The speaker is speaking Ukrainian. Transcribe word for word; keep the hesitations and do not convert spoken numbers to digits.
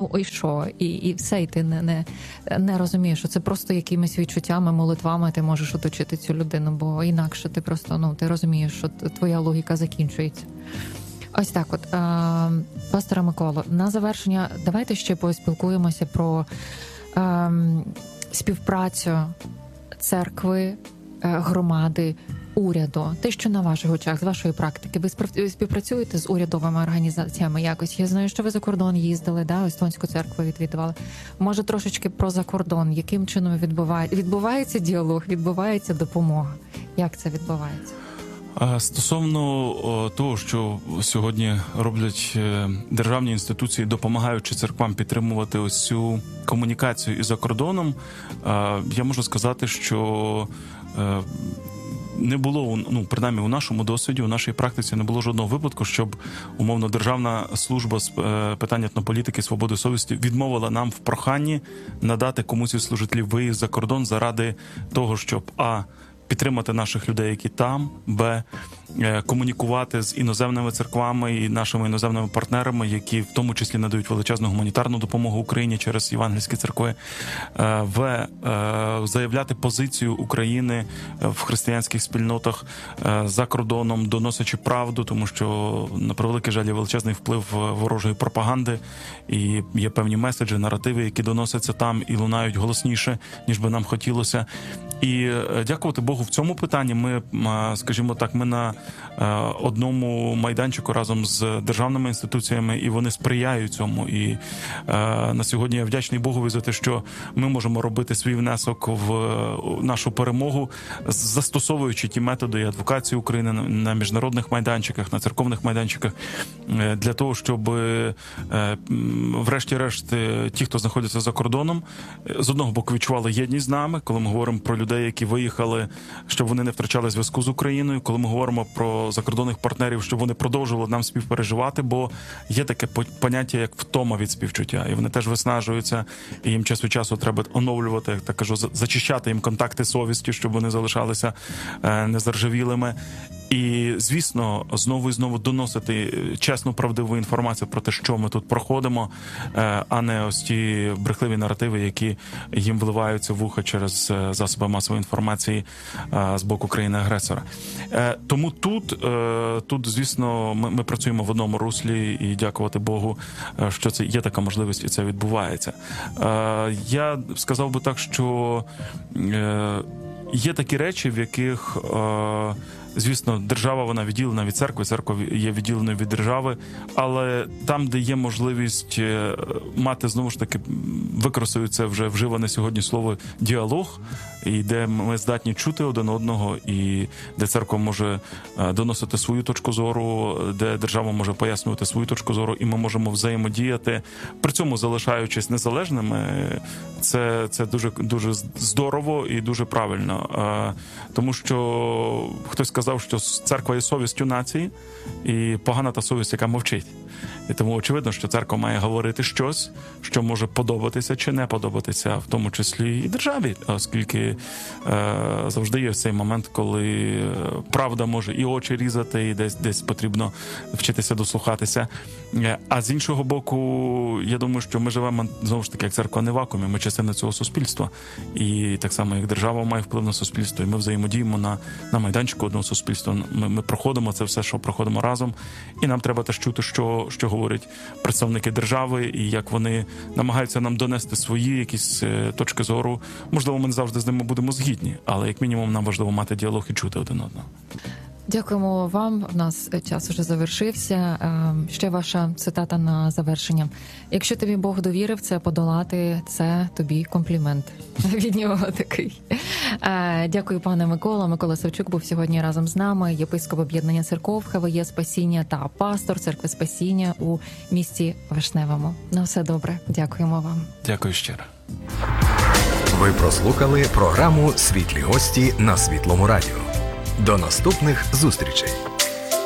ну і що? І, і все, і ти не, не, не розумієш, що це просто якимись відчуттями, молитвами ти можеш оточити цю людину, бо інакше ти просто, ну, ти розумієш, що твоя логіка закінчується. Ось так от. Пастора Миколо, на завершення давайте ще поспілкуємося про е, співпрацю церкви, громади, уряду. Те, що на ваших очах, з вашої практики, ви співпрацюєте з урядовими організаціями якось? Я знаю, що ви за кордон їздили, да, Естонську церкву відвідували. Може, трошечки про закордон. Яким чином відбуває... відбувається діалог, відбувається допомога? Як це відбувається? Стосовно того, що сьогодні роблять державні інституції, допомагаючи церквам підтримувати ось цю комунікацію із закордоном, я можу сказати, що не було, ну, принаймні у нашому досвіді, у нашій практиці не було жодного випадку, щоб, умовно, Державна служба з питань етнополітики, свободи совісті відмовила нам в проханні надати комусь із служителів виїзд за кордон заради того, щоб а. підтримати наших людей, які там, б. комунікувати з іноземними церквами і нашими іноземними партнерами, які в тому числі надають величезну гуманітарну допомогу Україні через євангельські церкви, в. заявляти позицію України в християнських спільнотах за кордоном, доносячи правду, тому що, на превеликий жаль, є величезний вплив ворожої пропаганди, і є певні меседжі, наративи, які доносяться там і лунають голосніше, ніж би нам хотілося. І дякувати Богу, в цьому питанні ми, скажімо так, ми на одному майданчику разом з державними інституціями, і вони сприяють цьому. І на сьогодні я вдячний Богові за те, що ми можемо робити свій внесок в нашу перемогу, застосовуючи ті методи і адвокації України на міжнародних майданчиках, на церковних майданчиках, для того, щоб врешті-решт ті, хто знаходяться за кордоном, з одного боку відчували єдність з нами, коли ми говоримо про людей, які виїхали, щоб вони не втрачали зв'язку з Україною, коли ми говоримо про закордонних партнерів, щоб вони продовжували нам співпереживати, бо є таке поняття, як втома від співчуття, і вони теж виснажуються, і їм час від часу треба оновлювати, як так кажу, зачищати їм контакти совісті, щоб вони залишалися незаржавілими. І, звісно, знову і знову доносити чесну, правдиву інформацію про те, що ми тут проходимо, а не ось ті брехливі наративи, які їм вливаються в вуха через засоби масової інформації з боку країни-агресора. Тому тут, тут звісно, ми, ми працюємо в одному руслі, і дякувати Богу, що це є така можливість, і це відбувається. Я сказав би так, що є такі речі, в яких, звісно, держава, вона відділена від церкви, церква є відділеною від держави, але там, де є можливість мати, знову ж таки, використовую це вже вживане сьогодні слово «діалог», і де ми здатні чути один одного, і де церква може доносити свою точку зору, де держава може пояснювати свою точку зору, і ми можемо взаємодіяти, при цьому залишаючись незалежними, це, це дуже, дуже здорово і дуже правильно. Тому що хтось сказав, що церква є совістю нації, і погана та совість, яка мовчить. І тому очевидно, що церква має говорити щось, що може подобатися чи не подобатися, в тому числі і державі, оскільки е, завжди є цей момент, коли правда може і очі різати, і десь, десь потрібно вчитися дослухатися. А з іншого боку, я думаю, що ми живемо, знову ж таки, як церква не в вакуумі, ми частина цього суспільства. І так само, як держава має вплив на суспільство, і ми взаємодіємо на, на майданчику одного суспільства. Ми, ми проходимо це все, що проходимо разом, і нам треба теж чути, що, що говорять представники держави, і як вони намагаються нам донести свої якісь точки зору. Можливо, ми не завжди з ними будемо згідні, але як мінімум нам важливо мати діалог і чути один одного. Дякуємо вам. У нас час уже завершився. Ще ваша цитата на завершення. Якщо тобі Бог довірив це подолати, це тобі комплімент. Від нього такий. Дякую, пане Микола. Микола Савчук був сьогодні разом з нами. Єпископ об'єднання церков ХВЄ Спасіння та пастор церкви Спасіння у місті Вишневому. На все добре. Дякуємо вам. Дякую щиро. Ви прослухали програму «Світлі гості» на Світлому радіо. До наступних зустрічей!